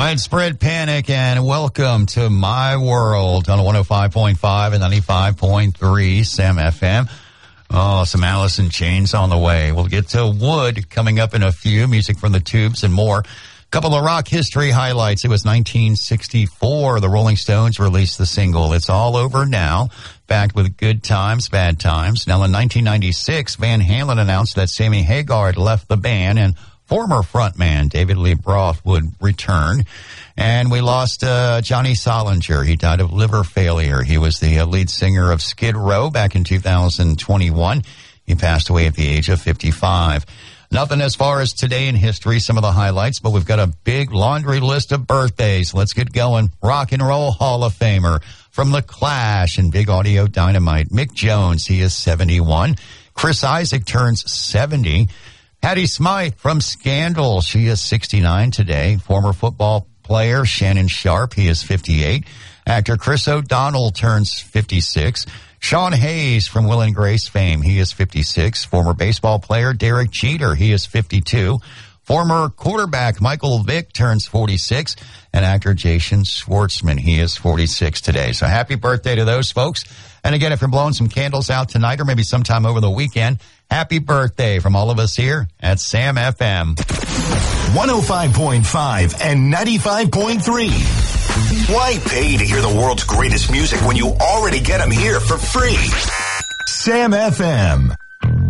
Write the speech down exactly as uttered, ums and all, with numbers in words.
Widespread panic, and welcome to my world on one oh five point five and ninety-five point three Sam F M. Oh, some Alice in Chains on the way. We'll get to Wood coming up in a few, music from the Tubes and more. Couple of rock history highlights. It was nineteen sixty-four. The Rolling Stones released the single It's All Over Now, backed with Good Times, Bad Times. Now, in nineteen ninety-six, Van Halen announced that Sammy Hagar had left the band and former frontman David Lee Roth would return. And we lost uh, Johnny Solinger. He died of liver failure. He was the uh, lead singer of Skid Row back in two thousand twenty-one. He passed away at the age of fifty-five. Nothing as far as today in history, some of the highlights, but we've got a big laundry list of birthdays. Let's get going. Rock and Roll Hall of Famer from The Clash and Big Audio Dynamite, Mick Jones, he is seventy-one. Chris Isaak turns seventy. Patty Smythe from Scandal, she is sixty-nine today. Former football player Shannon Sharp, he is fifty-eight. Actor Chris O'Donnell turns fifty-six. Sean Hayes from Will and Grace fame, he is fifty-six. Former baseball player Derek Jeter, he is fifty-two. Former quarterback Michael Vick turns forty-six. And actor Jason Schwartzman, he is forty-six today. So happy birthday to those folks. And again, if you're blowing some candles out tonight or maybe sometime over the weekend, happy birthday from all of us here at Sam F M. one oh five point five and ninety-five point three. Why pay to hear the world's greatest music when you already get them here for free? Sam F M.